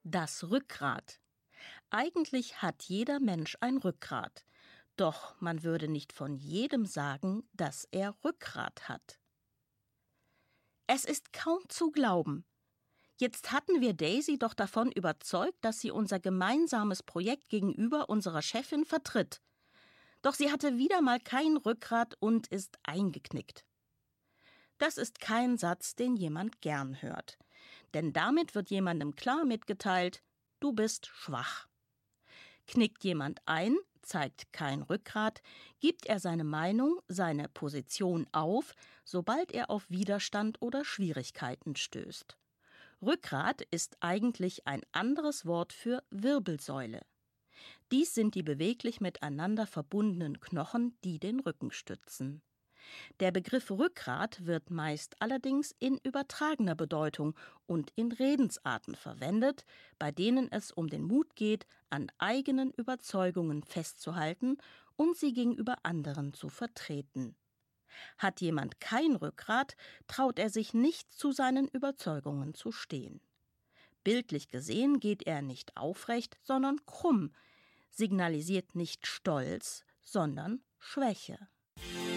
Das Rückgrat. Eigentlich hat jeder Mensch ein Rückgrat. Doch man würde nicht von jedem sagen, dass er Rückgrat hat. Es ist kaum zu glauben. Jetzt hatten wir Daisy doch davon überzeugt, dass sie unser gemeinsames Projekt gegenüber unserer Chefin vertritt. Doch sie hatte wieder mal kein Rückgrat und ist eingeknickt. Das ist kein Satz, den jemand gern hört. Denn damit wird jemandem klar mitgeteilt, du bist schwach. Knickt jemand ein, zeigt kein Rückgrat, gibt er seine Meinung, seine Position auf, sobald er auf Widerstand oder Schwierigkeiten stößt. Rückgrat ist eigentlich ein anderes Wort für Wirbelsäule. Dies sind die beweglich miteinander verbundenen Knochen, die den Rücken stützen. Der Begriff Rückgrat wird meist allerdings in übertragener Bedeutung und in Redensarten verwendet, bei denen es um den Mut geht, an eigenen Überzeugungen festzuhalten und sie gegenüber anderen zu vertreten. Hat jemand kein Rückgrat, traut er sich nicht, zu seinen Überzeugungen zu stehen. Bildlich gesehen geht er nicht aufrecht, sondern krumm, signalisiert nicht Stolz, sondern Schwäche.